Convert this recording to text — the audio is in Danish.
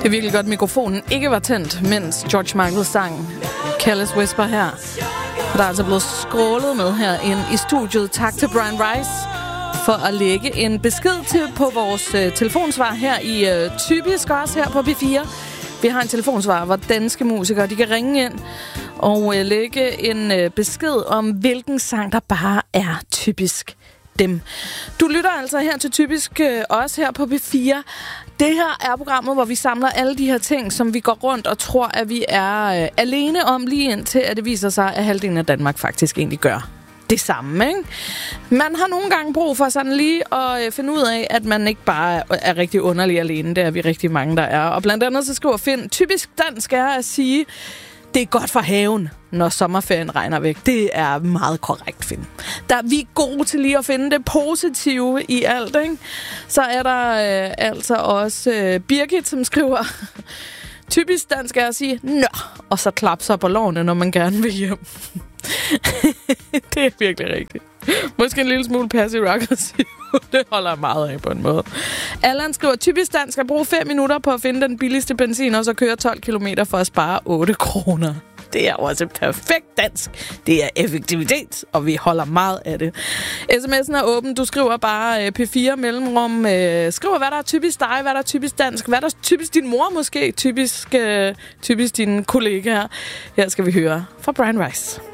Det er virkelig godt, at mikrofonen ikke var tændt, mens George Michael sang Careless Whisper her. Og der er altså blevet scrollet med herinde i studiet. Tak til Brian Rice for at lægge en besked til på vores telefonsvar her i Typisk, også her på P4. Vi har en telefonsvar, hvor danske musikere de kan ringe ind og lægge en besked om, hvilken sang der bare er typisk dem. Du lytter altså her til Typisk, også her på P4. Det her er programmet, hvor vi samler alle de her ting, som vi går rundt og tror, at vi er alene om, lige indtil at det viser sig, at halvdelen af Danmark faktisk egentlig gør det samme, ikke? Man har nogle gange brug for sådan lige at finde ud af, at man ikke bare er rigtig underlig alene. Det er vi rigtig mange, der er. Og blandt andet så skriver Finn, typisk dansk er at sige, det er godt for haven, når sommerferien regner væk. Det er meget korrekt, Finn. Vi er gode til lige at finde det positive i alt, ikke? Så er der altså også Birgit, som skriver, typisk dansk er at sige, nå, og så klapse sig på lårene, når man gerne vil hjem. Det er virkelig rigtigt. Måske en lille smule passive-aggressiv. Det holder jeg meget af på en måde. Allan skriver, typisk dansk at bruge 5 minutter på at finde den billigste benzin, og så køre 12 kilometer for at spare 8 kroner. Det er også perfekt dansk. Det er effektivitet, og vi holder meget af det. SMS'en er åben. Du skriver bare P4 mellemrum. Skriver, hvad der er typisk dig, hvad der er typisk dansk, hvad der er typisk din mor måske, typisk dine kollegaer. Her skal vi høre fra Brian Rice.